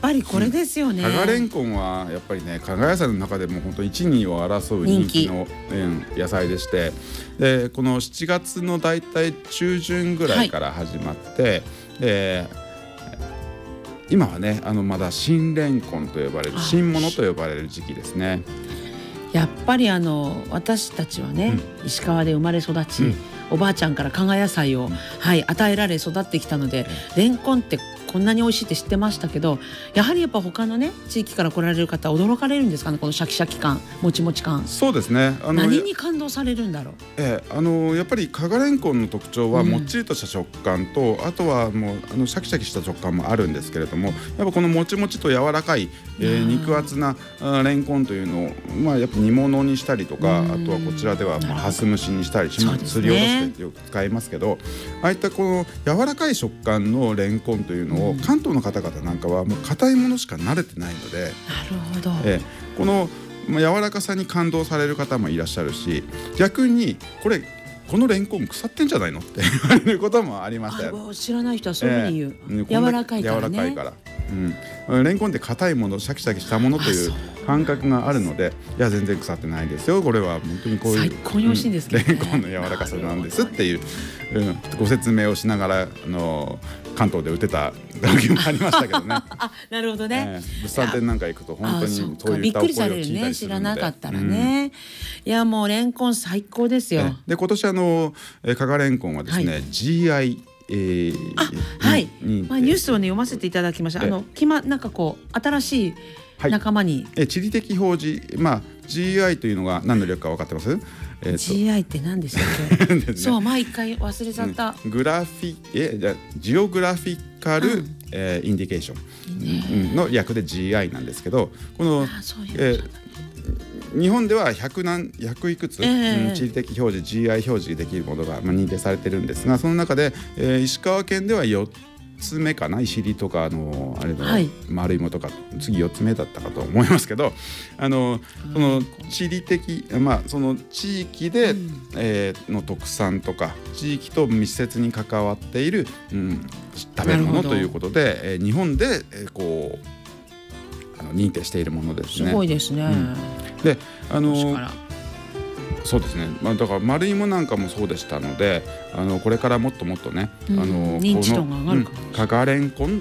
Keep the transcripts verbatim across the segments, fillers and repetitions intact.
ぱりこれですよね。 加賀れんこんはやっぱりね、加賀野菜の中でも本当いち、にいを争う人気のうん野菜でして、でこのしちがつのだいたい中旬ぐらいから始まって、はい、えー今はね、あのまだ新れんこんと呼ばれる新物と呼ばれる時期ですね。 やっぱりあの私たちはね、うん、石川で生まれ育ち、うん、おばあちゃんから加賀野菜を、うん、はい、与えられ育ってきたので、うん、れんこんってこんなに美味しいって知ってましたけど、やはりやっぱ他のね地域から来られる方驚かれるんですかね、このシャキシャキ感、もちもち感。 そうですね、あの何に感動されるんだろう。 ええ、あのやっぱり加賀れんこんの特徴はもっちりとした食感と、うん、あとはもうあのシャキシャキした食感もあるんですけれども、やっぱこのもちもちと柔らかい、えー、肉厚なれんこんというのを、まあ、やっぱ煮物にしたりとか、あとはこちらではまあハス蒸しにしたりします、すりおろしてよく使いますけど、ああいったこの柔らかい食感のれんこんというのを、うん、関東の方々なんかはもう硬いものしか慣れてないので、 なるほど、 えー、この柔らかさに感動される方もいらっしゃるし、逆にこれこのレンコン腐ってんじゃないのって言われることもありましたよ。 知らない人はそういうふうに言う、えー、柔らかいからね。 柔らかいから、うん、レンコンって硬いもの、シャキシャキしたものという感覚があるので、いや全然腐ってないですよ、これは本当にこういう最高に美味しいんですけどね、 うん、レンコンの柔らかさなんですっていう、うん、ご説明をしながら、あの関東で売ってた時もありましたけどね。 あ、なるほどね、 えー、物産展なんか行くと本当にそういったお声を聞いたりするので、びっくりされるね、 知らなかったらね、うん、いやもうレンコン最高ですよ。 えー、で今年あの加賀れんこんはですね、はい、ジーアイえー、 はい、まあ、ニュースをね読ませていただきました。あのきまなんかこう新しい仲間に、 はい、え地理的表示、まあ ジーアイ というのが何の略か分かってます？ えー、ジーアイ って何でしたっけ？ね、そう、毎回忘れちゃった。 うん、グラフィえじゃジオグラフィカル、うん、えー、インディケーションの略で ジーアイ なんですけど、このえ日本ではひゃく何百いくつ、えーうん、地理的表示 ジーアイ 表示できるものが、まあ、認定されてるんですが、その中で、えー、石川県ではよっつめかな、石りとかあのあれの、はい、丸芋とか次よっつめだったかと思いますけど、あのその地理的、まあその地域で、うん、えー、の特産とか地域と密接に関わっている、うん、食べ物ということで、えー、日本で、えー、こうあの認定しているものですね。 すごいですね。うん、 であのそうですね、まあ、だから丸芋なんかもそうでしたので、あのこれからもっともっとね、 うん、 あの認知度が上がるかも、 うん、加賀れんこん、うん、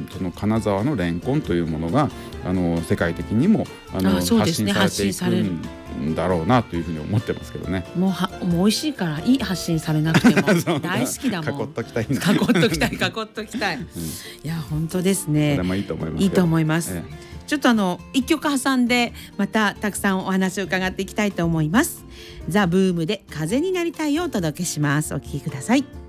その金沢のれんこんというものがあの世界的にもあのあそうですね、 発信されていくんだろうなというふうに思ってますけどね。 もうはもう美味しいからいい発信されなくても大好きだもん。 囲っときたいな。 囲っときたい囲っときたい、うん、いや本当ですね。 それもいいと思います。 いいと思います。ええ、ちょっとあの一曲挟んでまたたくさんお話を伺っていきたいと思います。ザ・ブームで風になりたいをお届けします。お聴きください。